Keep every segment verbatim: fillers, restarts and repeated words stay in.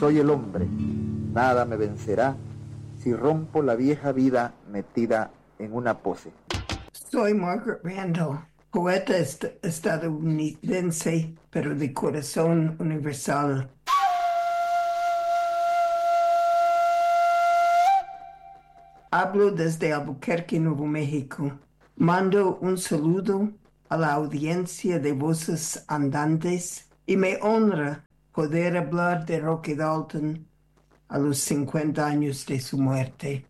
soy el hombre, nada me vencerá si rompo la vieja vida metida en una pose. Soy Margaret Randall, poeta est estadounidense, pero de corazón universal. Hablo desde Albuquerque, Nuevo México. Mando un saludo a la audiencia de Voces Andantes y me honra poder hablar de Roque Dalton a los cincuenta años de su muerte.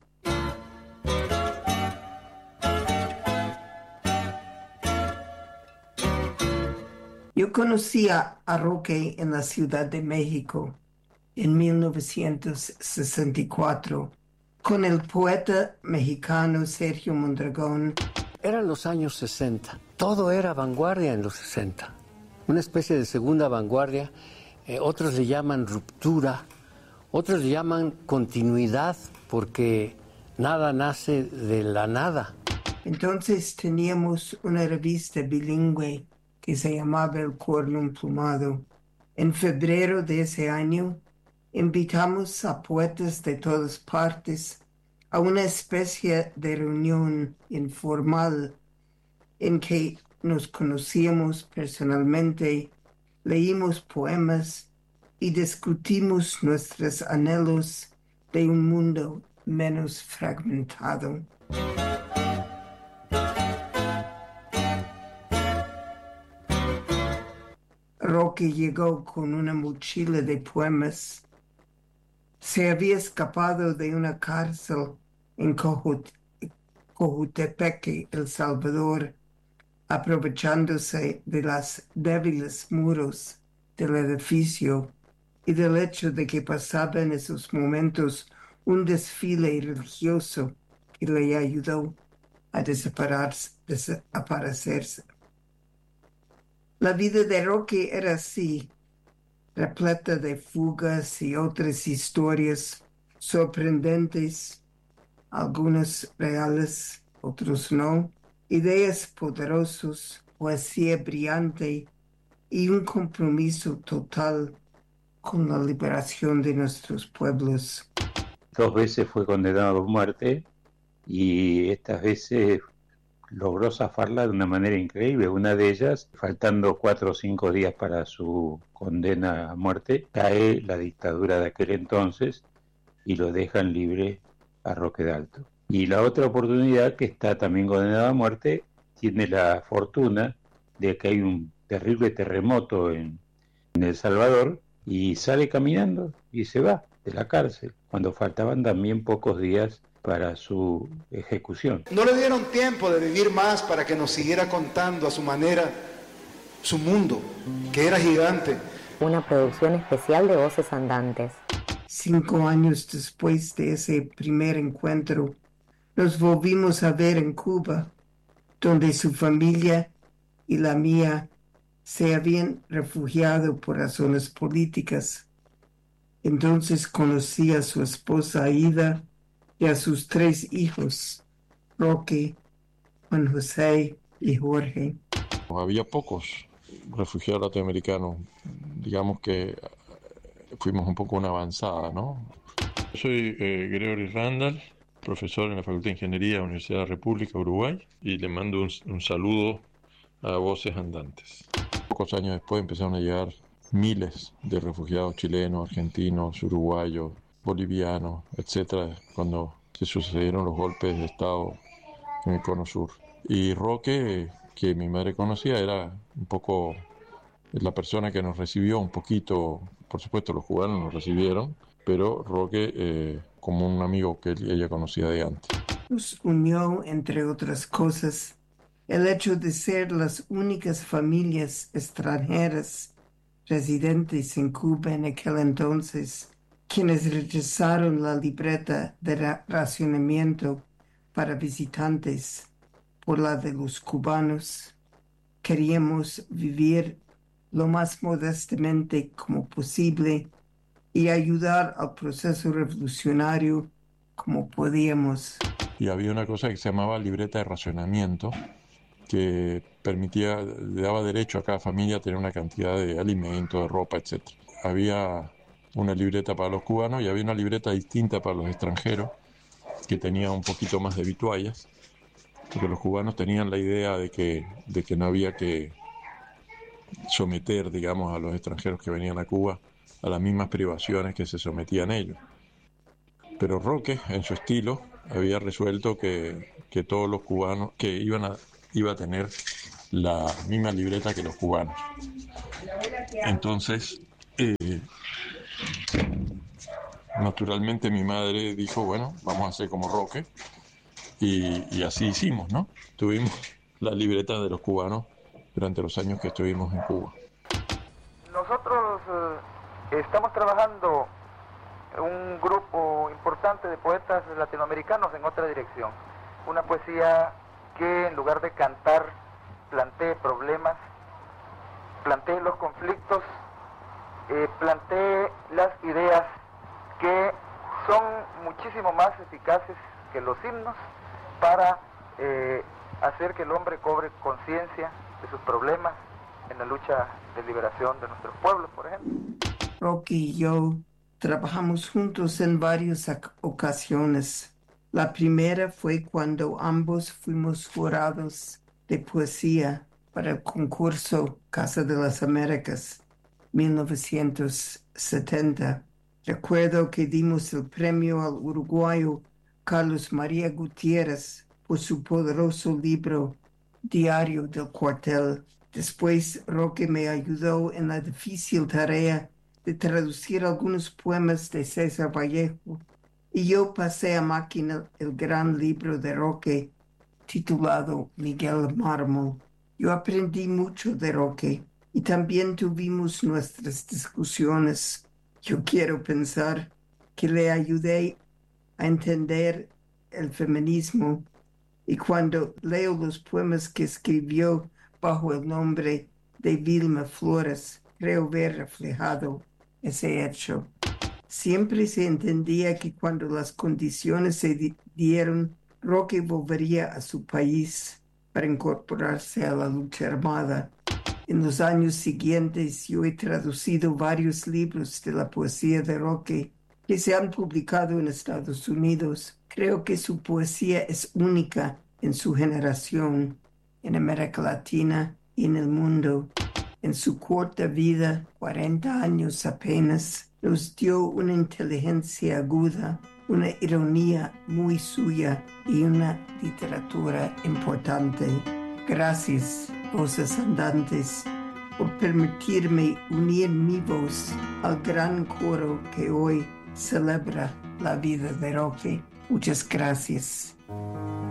Yo conocí a, a Roque en la Ciudad de México en mil novecientos sesenta y cuatro con el poeta mexicano Sergio Mondragón. Eran los años sesenta. Todo era vanguardia en los sesenta. Una especie de segunda vanguardia. Eh, otros le llaman ruptura. Otros le llaman continuidad porque nada nace de la nada. Entonces teníamos una revista bilingüe que se llamaba El Corno Emplumado. En febrero de ese año invitamos a poetas de todas partes a una especie de reunión informal en que nos conocíamos personalmente, leímos poemas y discutimos nuestros anhelos de un mundo menos fragmentado. Roque llegó con una mochila de poemas. Se había escapado de una cárcel en Cojutepeque, El Salvador, aprovechándose de los débiles muros del edificio y del hecho de que pasaba en esos momentos un desfile religioso que le ayudó a desaparecerse. La vida de Roque era así, repleta de fugas y otras historias sorprendentes, algunas reales, otros no, ideas poderosas, poesía brillante y un compromiso total con la liberación de nuestros pueblos. Dos veces fue condenado a muerte y estas veces logró zafarla de una manera increíble. Una de ellas, faltando cuatro o cinco días para su condena a muerte, cae la dictadura de aquel entonces y lo dejan libre a Roque Dalton. Y la otra oportunidad, que está también condenado a muerte, tiene la fortuna de que hay un terrible terremoto en, en El Salvador y sale caminando y se va de la cárcel, cuando faltaban también pocos días para su ejecución. No le dieron tiempo de vivir más para que nos siguiera contando a su manera su mundo, que era gigante. Una producción especial de Voces Andantes. Cinco años después de ese primer encuentro, nos volvimos a ver en Cuba, donde su familia y la mía se habían refugiado por razones políticas. Entonces conocí a su esposa Aida y a sus tres hijos, Roque, Juan José y Jorge. Había pocos refugiados latinoamericanos. Digamos que fuimos un poco una avanzada, ¿no? Soy eh, Gregory Randall, profesor en la Facultad de Ingeniería de la Universidad de la República Uruguay, y le mando un, un saludo a Voces Andantes. Pocos años después empezaron a llegar miles de refugiados chilenos, argentinos, uruguayos, bolivianos, etcétera, cuando se sucedieron los golpes de Estado en el Cono Sur. Y Roque, que mi madre conocía, era un poco la persona que nos recibió un poquito. Por supuesto, los cubanos nos recibieron, pero Roque eh, como un amigo que ella conocía de antes. Nos unió, entre otras cosas, el hecho de ser las únicas familias extranjeras residentes en Cuba en aquel entonces, quienes rechazaron la libreta de ra- racionamiento para visitantes por la de los cubanos. Queríamos vivir lo más modestamente como posible y ayudar al proceso revolucionario como podíamos. Y había una cosa que se llamaba libreta de racionamiento, que permitía, le daba derecho a cada familia a tener una cantidad de alimentos, de ropa, etcétera. Había una libreta para los cubanos y había una libreta distinta para los extranjeros que tenía un poquito más de vituallas, porque los cubanos tenían la idea de que, de que no había que someter, digamos, a los extranjeros que venían a Cuba a las mismas privaciones que se sometían ellos. Pero Roque, en su estilo, había resuelto que, que todos los cubanos, que iban a, iba a tener la misma libreta que los cubanos. Entonces, eh, naturalmente mi madre dijo, bueno, vamos a hacer como Roque, y, y así hicimos, ¿no? Tuvimos la libreta de los cubanos durante los años que estuvimos en Cuba. Nosotros eh, estamos trabajando un grupo importante de poetas latinoamericanos en otra dirección. Una poesía que en lugar de cantar plantee problemas, plantee los conflictos, eh, plantee las ideas que son muchísimo más eficaces que los himnos para eh, hacer que el hombre cobre conciencia de sus problemas en la lucha de liberación de nuestros pueblos, por ejemplo. Roque y yo trabajamos juntos en varias ocasiones. La primera fue cuando ambos fuimos jurados de poesía para el concurso Casa de las Américas mil novecientos setenta. Recuerdo que dimos el premio al uruguayo Carlos María Gutiérrez por su poderoso libro Diario del Cuartel. Después Roque me ayudó en la difícil tarea de traducir algunos poemas de César Vallejo y yo pasé a máquina el gran libro de Roque titulado Miguel Mármol. Yo aprendí mucho de Roque y también tuvimos nuestras discusiones. Yo quiero pensar que le ayudé a entender el feminismo y cuando leo los poemas que escribió bajo el nombre de Vilma Flores, creo ver reflejado ese hecho. Siempre se entendía que cuando las condiciones se di- dieron, Roque volvería a su país para incorporarse a la lucha armada. En los años siguientes yo he traducido varios libros de la poesía de Roque que se han publicado en Estados Unidos. Creo que su poesía es única en su generación, en América Latina y en el mundo. En su corta vida, cuarenta años apenas, nos dio una inteligencia aguda, una ironía muy suya y una literatura importante. Gracias, Voces Andantes, por permitirme unir mi voz al gran coro que hoy celebra la vida de Roque. Muchas gracias.